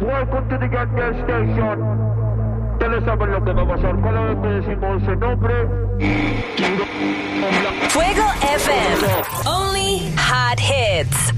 Welcome to the Gas Station. Ustedes saben lo que va a pasar cada vez que decimos ese nombre. Fuego FM. Only hot hits.